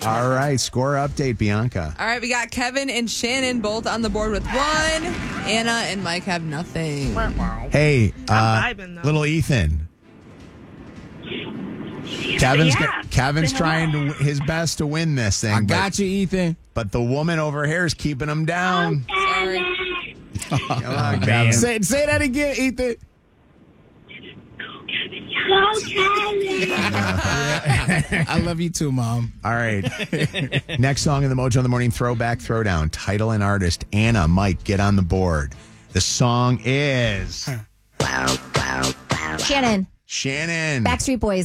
All right, score update, Bianca. All right, we got Kevin and Shannon both on the board with 1. Anna and Mike have nothing. Hey, I'm vibing, though. little Ethan. Kevin's trying his best to win this thing. I got you, Ethan. But the woman over here is keeping him down. Sorry. Come on, Kevin. Say that again, Ethan. I love you too, Mom. All right. Next song in the Mojo in the Morning Throwback Throwdown. Title and artist. Anna, Mike, get on the board. The song is Shannon. Shannon. Backstreet Boys.